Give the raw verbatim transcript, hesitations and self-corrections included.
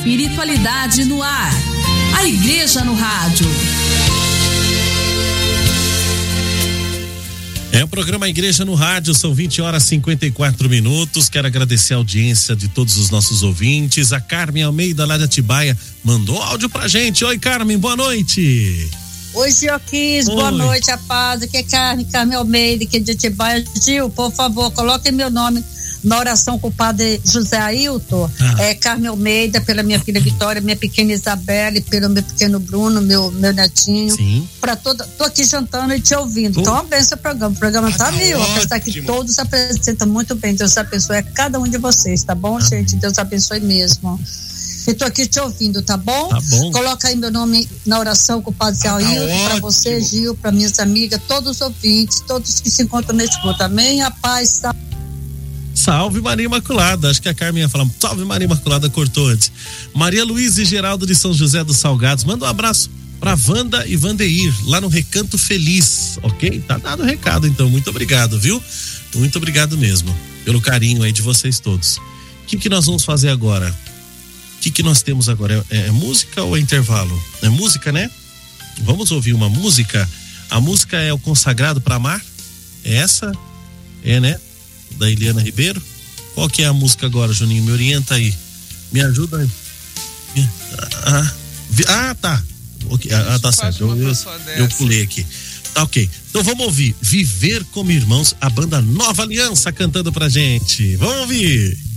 Espiritualidade no ar. A Igreja no Rádio. É o programa Igreja no Rádio, são vinte horas e cinquenta e quatro minutos. Quero agradecer a audiência de todos os nossos ouvintes. A Carmen Almeida, lá de Atibaia, mandou áudio pra gente. Oi, Carmen, boa noite. Oi, Gioquis, boa noite, a paz. Aqui é Carmen, Carmen Almeida, aqui de Atibaia. Gil, por favor, coloque meu nome na oração com o padre José Ailton. Ah. É Carmen Almeida, pela minha filha Vitória, minha pequena Isabelle, pelo meu pequeno Bruno, meu, meu netinho. Sim. Pra toda, tô aqui jantando e te ouvindo. Então, abençoe o programa. O programa tá, tá mil, apesar que todos apresentam muito bem. Deus abençoe a cada um de vocês, tá bom, ah. gente? Deus abençoe mesmo. Eu tô aqui te ouvindo, tá bom? Tá bom. Coloca aí meu nome na oração com o padre Zé Ailton, pra você, Gil, pra minhas amigas, todos os ouvintes, todos que se encontram neste culto. Amém? A paz, salve. Salve Maria Imaculada, acho que a Carmen ia falar, salve Maria Imaculada, cortou antes. Maria Luísa e Geraldo de São José dos Salgados, manda um abraço pra Wanda e Vandeir, lá no Recanto Feliz, ok? Tá dado o recado então, muito obrigado, viu? Muito obrigado mesmo, pelo carinho aí de vocês todos. O que que nós vamos fazer agora? O que que nós temos agora? É, é música ou é intervalo? É música, né? Vamos ouvir uma música. A música é o Consagrado para Amar? É essa? É, né? Da Eliana Ribeiro. Qual que é a música agora, Juninho? Me orienta aí. Me ajuda aí. Ah, ah tá. Okay. Ah, tá certo. Eu, eu, eu pulei aqui. Tá ok. Então vamos ouvir Viver como Irmãos, a banda Nova Aliança cantando pra gente. Vamos ouvir.